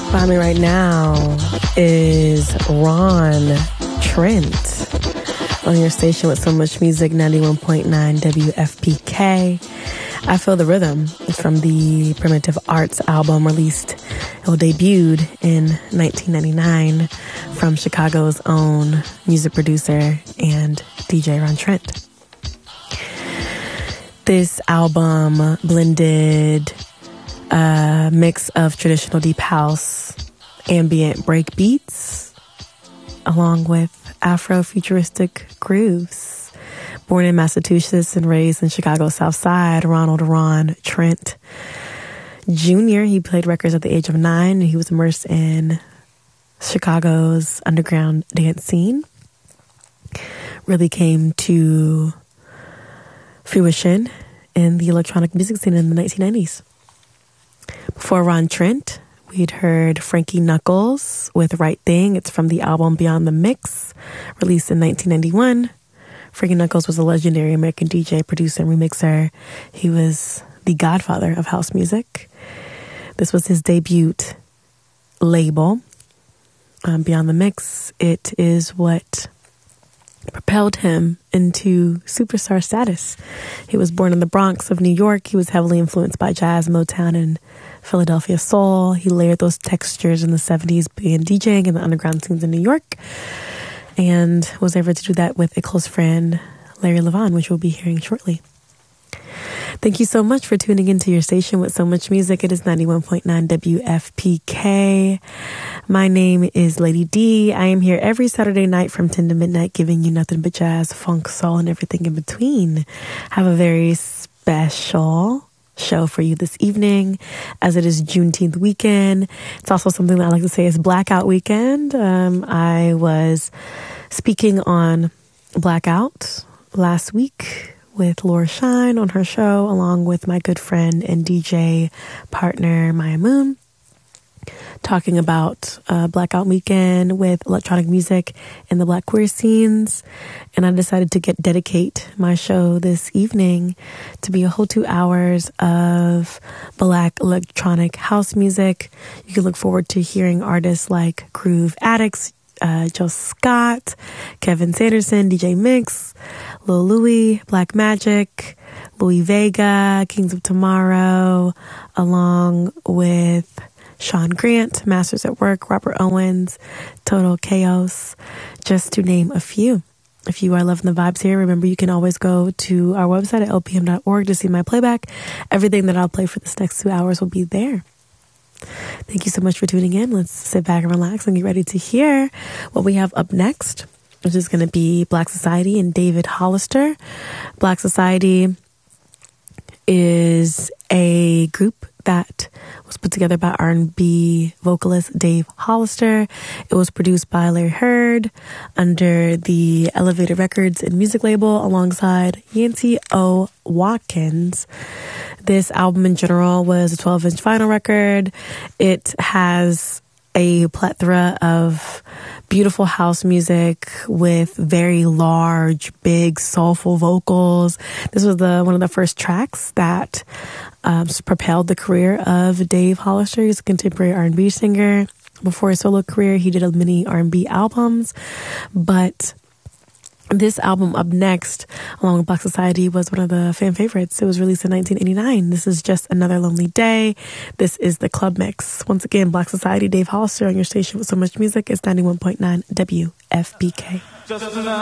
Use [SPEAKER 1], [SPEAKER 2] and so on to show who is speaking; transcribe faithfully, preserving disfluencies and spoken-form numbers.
[SPEAKER 1] By me right now is Ron Trent on your station with so much music, ninety-one point nine W F P K. I Feel the Rhythm is from the Primitive Arts album released, or debuted in nineteen ninety-nine from Chicago's own music producer and D J Ron Trent. This album blended a mix of traditional deep house, ambient break beats, along with Afro-futuristic grooves. Born in Massachusetts and raised in Chicago's South Side, Ronald Ron Trent Junior He played records at the age of nine, and he was immersed in Chicago's underground dance scene. Really came to fruition in the electronic music scene in the nineteen nineties. Before Ron Trent, we'd heard Frankie Knuckles with Right Thing. It's from the album Beyond the Mix, released in nineteen ninety-one. Frankie Knuckles was a legendary American D J, producer, and remixer. He was the godfather of house music. This was his debut label, um, Beyond the Mix. It is what propelled him into superstar status. He was born in the Bronx of New York. He was heavily influenced by jazz, Motown, and Philadelphia soul. He layered those textures in the seventies, began DJing in the underground scenes in New York, and was able to do that with a close friend, Larry Levan, which we'll be hearing shortly. Thank you so much for tuning into your station with so much music. It is ninety-one point nine W F P K. My name is Lady D. I am here every Saturday night from ten to midnight, giving you nothing but jazz, funk, soul, and everything in between. Have a very special show for you this evening, as it is Juneteenth weekend. It's also something that I like to say is Blackout weekend. Um, I was speaking on Blackout last week with Laura Shine on her show, along with my good friend and D J partner, Maya Moon, talking about uh, Blackout Weekend with electronic music and the Black queer scenes. And I decided to get dedicate my show this evening to be a whole two hours of Black electronic house music. You can look forward to hearing artists like Groove Addicts, uh, Joe Scott, Kevin Sanderson, D J Mix, Lil Louie, Black Magic, Louis Vega, Kings of Tomorrow, along with Sean Grant, Masters at Work, Robert Owens, Total Chaos, just to name a few. If you are loving the vibes here, remember you can always go to our website at L P M dot org to see my playback. Everything that I'll play for this next two hours will be there. Thank you so much for tuning in. Let's sit back and relax and get ready to hear what we have up next, which is going to be Black Society and David Hollister. Black Society is a group that was put together by R and B vocalist Dave Hollister. It was produced by Larry Heard under the Elevated Records and music label alongside Yancey O. Watkins. This album in general was a twelve-inch vinyl record. It has a plethora of beautiful house music with very large, big, soulful vocals. This was the one of the first tracks that um, propelled the career of Dave Hollister. He's a contemporary R and B singer. Before his solo career, he did many R and B albums, but this album up next, along with Black Society, was one of the fan favorites. It was released in nineteen eighty-nine. This is Just Another Lonely Day. This is the Club Mix. Once again, Black Society, Dave Hollister on your station with so much music. It's ninety-one point nine W F P K. Just